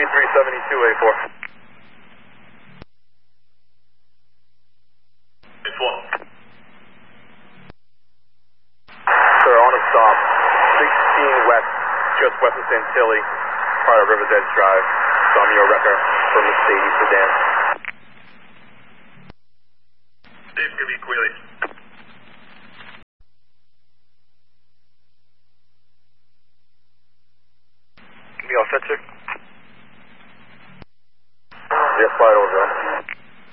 2372A4. It's one. Sir, on a stop. 16 west, just west of Santilli, part of River's Edge Drive. Romeo Wrecker for Mercedes Sedan. Dave, give me Quealy. Be all set, sir? Yes, flight over.